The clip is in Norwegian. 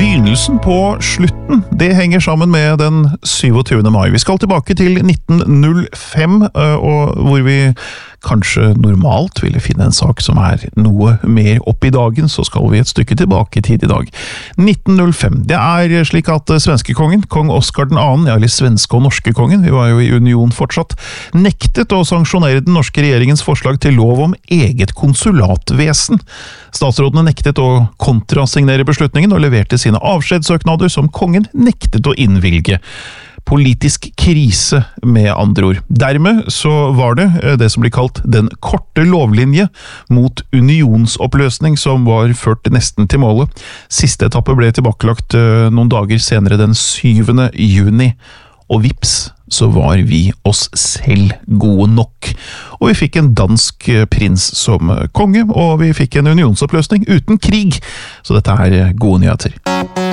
begynnelsen på slutten. Det henger sammen med den 27. mai. Vi skal tilbake til 1905, og hvor vi kanskje normalt ville finne en sak som noe mer opp i dagen, så skal vi et stykke tilbake i tid i dag. 1905. Det slik at svenskekongen, kong Oscar II, eller svenske og norske kongen, vi var jo i union fortsatt, nektet å sanksjonere den norske regjeringens forslag til lov om eget konsulatvesen. Statsrådene nektet å kontrasignere beslutningen og leverte sine avskjedssøknader som kongen nektet å innvilge. Politisk krise, med andre ord. Dermed så var det som blir kalt den korte lovlinje mot unionsoppløsning som var ført nesten til målet. Siste etappe ble tilbakelagt noen dager senere den 7. juni, og vips, så var vi oss selv gode nok. Og vi fikk en dansk prins som konge, og vi fikk en unionsoppløsning uten krig. Så dette gode nyheter.